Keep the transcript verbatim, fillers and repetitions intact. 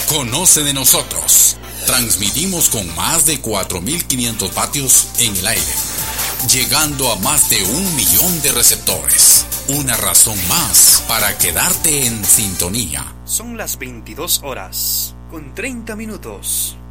Conoce de nosotros. Transmitimos con más de cuatro mil quinientos vatios en el aire, llegando a más de un millón de receptores. Una razón más para quedarte en sintonía. Son las veintidós horas, con treinta minutos.